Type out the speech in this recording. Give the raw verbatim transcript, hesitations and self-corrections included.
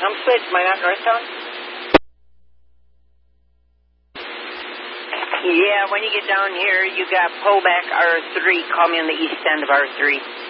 Some switch. Am I not Northtown? Yeah, when you get down here, you got pullback R three. Call me on the east end of R three.